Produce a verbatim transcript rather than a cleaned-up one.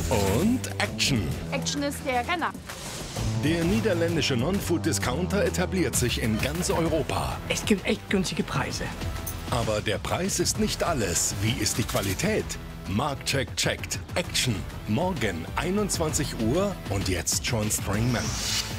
Und Action. Action ist der Renner. Der niederländische Non-Food-Discounter etabliert sich in ganz Europa. Es gibt echt günstige Preise. Aber der Preis ist nicht alles. Wie ist die Qualität? Marktcheck checkt. Action. Morgen einundzwanzig Uhr und jetzt schon streamen.